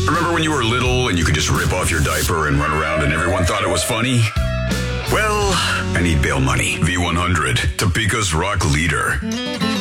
Remember when you were little and you could just rip off your diaper and run around and everyone thought it was funny? Well, I need bail money. V100, Topeka's rock leader.